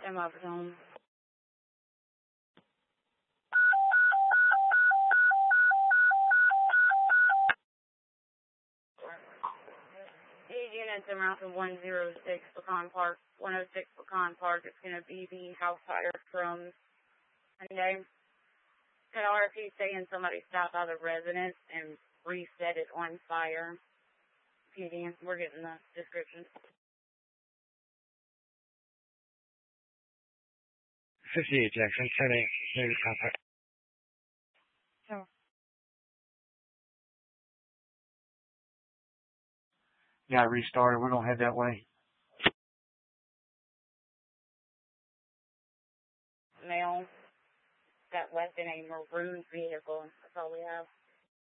I'm over home. Units en route to 106 Pecan Park, 106 Pecan Park. It's going to be the house fire from Monday. An RFP saying somebody stopped by the residence and reset it on fire. PD, we're getting the description. 58 Jackson, 10-8, contact. Sure. Yeah, I restarted. We're going to head that way. Male got left in a maroon vehicle. That's all we have.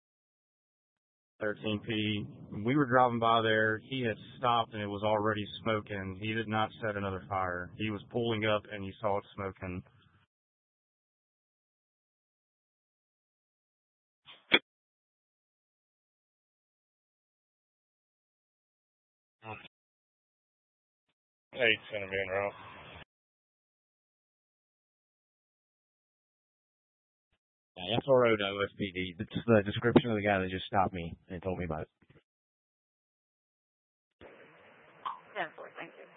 13P. We were driving by there. He had stopped and it was already smoking. He did not set another fire. He was pulling up and you saw it smoking. Hey, send him in, Ralph. Yeah, F Road OSPD. That's the description of the guy that just stopped me and told me about it. 10-4, thank you.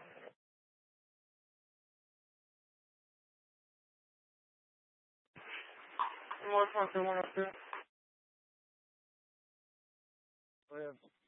More something, 102.